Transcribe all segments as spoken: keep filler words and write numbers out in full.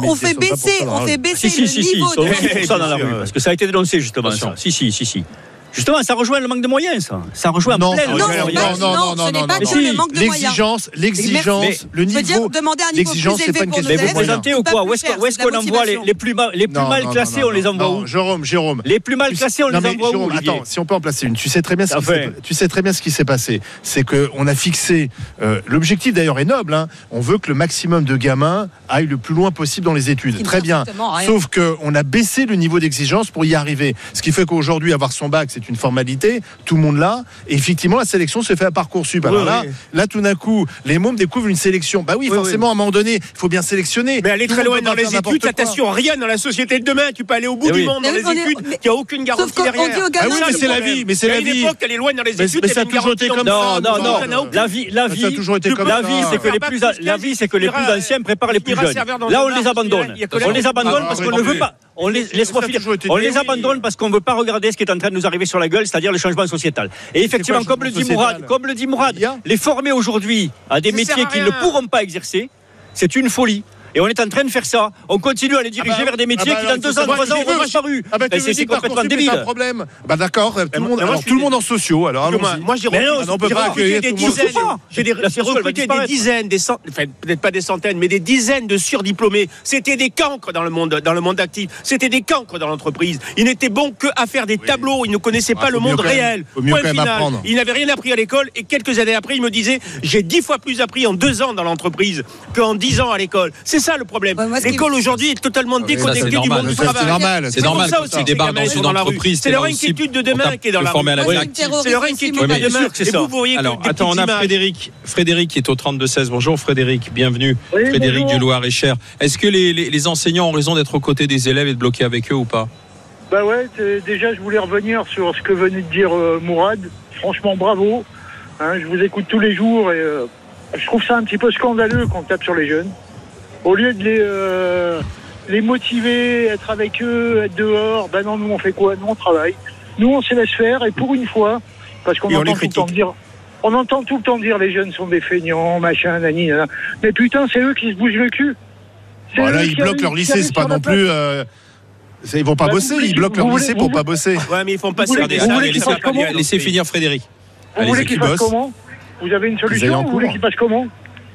on fait baisser, on fait baisser si, le si, si, niveau si, de... si, si, ça dans la rue, parce que ça a été dénoncé justement ça. Si, si, si, si. Justement, ça rejoint le manque de moyens, ça. Ça rejoint non, plein non, de non, moyens. non, non, non, ce n'est non, pas non, que non. le manque de moyens. L'exigence, l'exigence, Mais, le niveau. je veux dire, demander un niveau l'exigence, plus c'est élevé pas une pour question nos Mais de vous élèves, présentez ou pas quoi? plus Où est-ce cher, qu'on, où est-ce c'est la qu'on envoie les, motivation. les plus mal, les plus Non, mal non, classés, non, on les non, envoie non, où? Jérôme, Jérôme. Les plus mal classés, on Non, les mais envoie où? Jérôme, Olivier attends, si on peut en placer une. Tu sais très bien ce qui Enfin. s'est, tu sais très bien ce qui s'est passé. C'est que on a fixé. Euh, l'objectif d'ailleurs est noble. Hein. On veut que le maximum de gamins aillent le plus loin possible dans les études. Qui Très bien. Sauf que on a baissé le niveau d'exigence pour y arriver. Ce qui fait qu'aujourd'hui, avoir son bac, c'est une formalité. Tout le monde l'a. Et effectivement, la sélection se fait à Parcoursup. Alors Oui, là, oui. là, tout d'un coup, les mômes découvrent une sélection. Bah oui, Oui, forcément, à un moment donné, il faut bien sélectionner. Mais aller Tout très le monde loin peut dans pas les faire n'importe études, ça quoi. t'assure rien dans la société de demain. Tu peux aller au bout Eh du oui. monde dans Mais les on est- études, mais- il n'y a aucune garantie Sauf qu'on derrière. dit aux Ah gamins, oui, mais c'est la vie, mais c'est la Il y a une vie. époque, aller loin dans les Mais- études, mais il y ça a avait une toujours été garantie comme en ça. Non, non, dedans. non. Ça n'a aucune- La vie, la Ça vie, a toujours été Tu comme peux- la ça. vie, c'est que les Pas plus, plus la qu'un vie, c'est que les ira- plus anciens préparent les plus ira jeunes. servir dans Là, un on les bar, abandonne. il y a que On les- les abandonne Ah, parce qu'on arrête, ne veut mais- pas. On les laisse-moi Ça a finir. toujours été On dit, les oui. abandonne parce qu'on ne veut pas regarder ce qui est en train de nous arriver sur la gueule, c'est-à-dire le changement sociétal. Et effectivement, C'est quoi, comme le le dit changement Mourad, sociétal comme le dit Mourad, Il y a les former aujourd'hui à des Ça métiers sert à qu'ils ne rien. pourront pas exercer, c'est une folie. Et on est en train de faire ça. On continue à les diriger Ah bah, vers des métiers ah bah qui, alors, dans deux c'est ans, moi trois qui ans, veux, auront moi, disparu. Ah bah Ben, tu c'est me c'est dis complètement Parcoursup est débile. un problème. Bah d'accord, tout le monde, moi, alors je suis tout le des- monde en sociaux. Alors Moi, allons-y. moi, j'ai Mais non, recruté- on peut j'ai pas recruté accueillir des tout le monde. dizaines, Pas. j'ai des- La j'ai sociale va recruté des disparaître. dizaines, des cent- enfin, peut-être pas des centaines, mais des dizaines de surdiplômés. C'était des cancres dans le monde, dans le monde actif. C'était des cancres dans l'entreprise. Ils n'étaient bons que à faire des tableaux. Ils ne connaissaient Ah, pas le faut mieux monde quand même- réel. faut mieux Point quand même final. apprendre. Ils n'avaient rien appris à l'école et quelques années après, ils me disaient j'ai dix fois plus appris en deux ans dans l'entreprise qu'en dix ans à l'école. C'est ça le problème. Ouais, moi, ce qui- L'école aujourd'hui est totalement ça, déconnectée c'est du normal. monde du Ça, travail. c'est normal. C'est normal pour ça quand aussi tu que débarques ces dans gamins une sont dans la rue. entreprise. C'est leur inquiétude de demain qui est dans la rue. Former à la Moi, directive. c'est une C'est leur terroriste inquiétude aussi, de moi, bien demain. sûr que c'est Et ça. vous voyez que Alors, des attends, on petites a images. Frédéric. Frédéric est au trente-deux seize. Bonjour Frédéric, bienvenue. Oui, Frédéric bonjour. du Loir-et-Cher. Est-ce que les, les, les enseignants ont raison d'être aux côtés des élèves et de bloquer avec eux ou pas? Bah ouais, c'est- déjà je voulais revenir sur ce que venait de dire euh, Mourad. Franchement, bravo. Hein, je vous écoute tous les jours et euh, je trouve ça un petit peu scandaleux qu'on tape sur les jeunes. Au lieu de les, euh, les motiver, être avec eux, être dehors, ben non, nous on fait quoi? Nous on travaille. Nous on se laisse faire et pour une fois, parce qu'on Et on entend les tout le temps critique. dire... On entend tout le temps dire les jeunes sont des feignants, machin, nani, nana. Mais putain, c'est eux qui se bougent le cul. C'est Voilà, eux ils qui bloquent arrivent- leur qui lycée, arrivent c'est pas sur la non place. plus. euh, c'est- Ils vont pas Bah, bosser, vous voulez ils qu'ils- bloquent leur vous lycée voulez- pour vous pas bosser. Ouais, mais ils font pas Vous voulez- sur des vous voulez salles. qu'ils fassent comment Laissez finir Frédéric. Vous Allez-y, voulez qu'ils qui fassent bossent. comment? Vous avez une aillent en solution? Vous voulez cours. qu'ils fassent comment?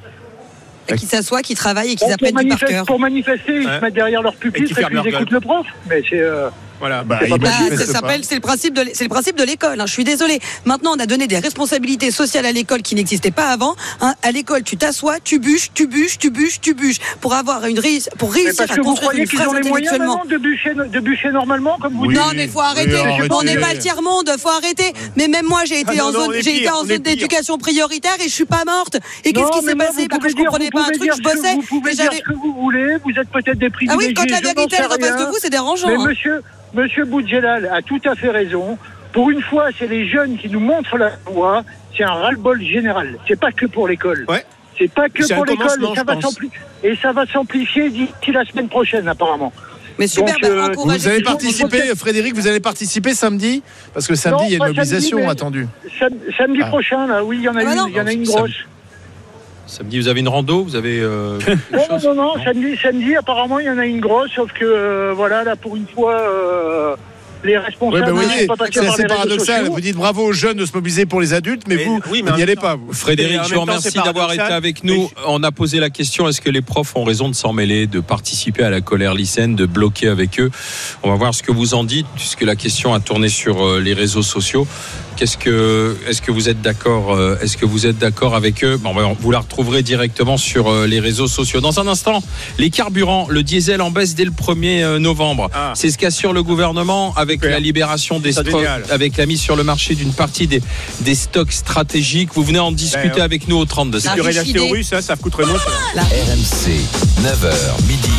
Qui s'assoient, qui travaillent et qui Bon, apprennent pour, du par manifester, cœur. pour manifester, ils Ouais. se mettent derrière leur Et pupitre qui et puis ferment ils leur écoutent le prof. Mais c'est... euh, Voilà. Bah, C'est ils pas Bah, manifestent ça pas. s'appelle, c'est le principe de, l'é- c'est le principe de l'école. Hein. Je suis désolée. Maintenant, on a donné des responsabilités sociales à l'école qui n'existaient pas avant. Hein. À l'école, tu t'assois, tu bûches, tu bûches, tu bûches, tu bûches, pour avoir une réussite, pour mais réussir parce à que vous construire croyez une qu'ils phrase ont les moyens intellectuellement. maintenant de bûcher, de bûcher normalement, comme vous Oui. dites? Non, mais faut arrêter. Oui, arrêtez. On n'est pas le tiers-monde, faut arrêter. Mais même moi, j'ai été Ah non, en non, zone, on est j'ai été pire, en on est zone pire. d'éducation prioritaire et je suis pas morte. Et qu'est-ce Non, qui mais s'est moi, passé? vous Parce que pouvez je dire- comprenais vous pas un pouvez truc, je dire ce que- bossais. Vous pouvez mais dire j'avais- ce que vous voulez, vous êtes peut-être des Ah privilégiés. oui, quand la je n'en vérité sais elle est en face rien. de vous, c'est dérangeant. Mais hein. monsieur, monsieur Boudjelal a tout à fait raison. Pour une fois, c'est les jeunes qui nous montrent la voie. C'est un ras-le-bol général. C'est pas que pour l'école. Ouais. C'est pas que C'est pour un l'école. commencement, Et ça je va pense. s'ampli- et ça va s'amplifier d'ici la semaine prochaine, apparemment. Mais super, Donc, bah, euh, encouragez Vous allez les gens. participer, Frédéric, vous allez participer samedi? Parce que samedi, Non, il y a une pas samedi, mobilisation mais- attendue. Sam- Samedi Ah. prochain, là, oui, il y en a Ah bah une, non. il y en a une Ça- grosse. Samedi, vous avez une rando, vous avez euh, quelque Non, non, chose non, non, samedi, samedi, apparemment, il y en a une grosse, sauf que, euh, voilà, là, pour une fois, euh, les Oui, responsables ben vous ne voyez, sont pas passés c'est par assez les réseaux paradoxal. sociaux. Vous dites bravo aux jeunes de se mobiliser pour les adultes, mais Mais- vous, oui, mais vous en n'y allez même pas, temps- vous. Frédéric, Et en je même vous temps, remercie c'est d'avoir été paradoxal. avec nous. Mais- On a posé la question, est-ce que les profs ont raison de s'en mêler, de participer à la colère lycéenne, de bloquer avec eux? On va voir ce que vous en dites, puisque la question a tourné sur euh, les réseaux sociaux. Qu'est-ce que, est-ce que vous êtes d'accord, euh, est-ce que vous êtes d'accord avec eux? Bon, ben, vous la retrouverez directement sur euh, les réseaux sociaux. Dans un instant, les carburants, le diesel en baisse dès le premier novembre. Ah. C'est ce qu'assure le gouvernement avec Super. la libération des Ça, stocks, génial. avec la mise sur le marché d'une partie des, des stocks stratégiques. Vous venez en discuter Ben, avec nous au trente-deux. Ah, Tu aurais acheté idée. aux Russes, ça, ça coûterait moins cher. R M C, neuf heures midi,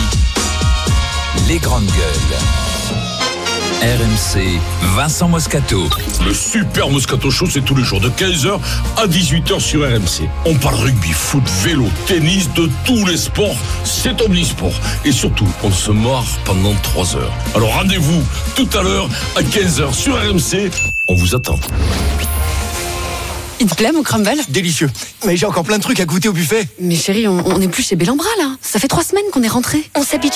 les grandes gueules. R M C, Vincent Moscato. Le super Moscato Show, c'est tous les jours de quinze heures à dix-huit heures sur R M C. On parle rugby, foot, vélo, tennis, de tous les sports. C'est omnisport. Et surtout, on se marre pendant trois heures. Alors rendez-vous tout à l'heure à quinze heures sur R M C. On vous attend. Il te plaît, mon crumble? Délicieux. Mais j'ai encore plein de trucs à goûter au buffet. Mais chérie, on on n'est plus chez Bellambra, là. Ça fait trois semaines qu'on est rentrés. On s'habitue